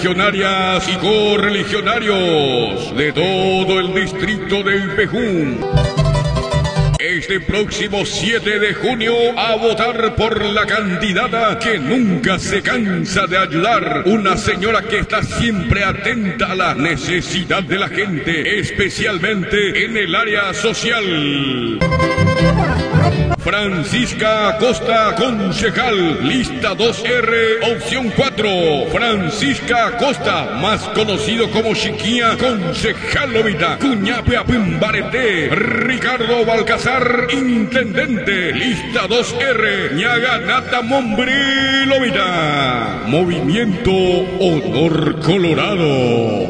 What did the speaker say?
Religionarias y correligionarios de todo el distrito del Pejún. Este próximo 7 de junio a votar por la candidata que nunca se cansa de ayudar. Una señora que está siempre atenta a la necesidad de la gente, especialmente en el área social. Francisca Acosta, concejal, lista 2R, opción 4. Francisca Acosta, más conocido como Chiquilla, concejal Lobita. Cuñape Apimbarete, Ricardo Balcazar, intendente, lista 2R, Ñaganata Mombrí Lobita. Movimiento Honor Colorado.